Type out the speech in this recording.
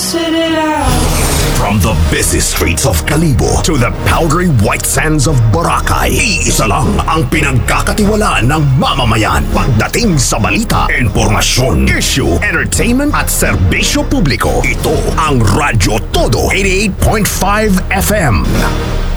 sit it out. From the busy streets of Kalibo to the powdery white sands of Boracay, iisa lang ang pinagkakatiwalaan ng mamamayan pagdating sa balita, informasyon, issue, entertainment at serbisyo publiko. Ito ang Radyo Todo 88.5 FM.